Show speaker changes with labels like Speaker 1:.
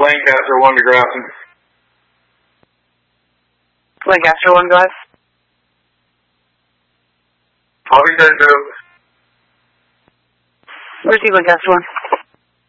Speaker 1: Lancaster 1 to Grafton.
Speaker 2: Lancaster 1, go ahead.
Speaker 1: Copy, 10-2.
Speaker 2: Receive Lancaster 1.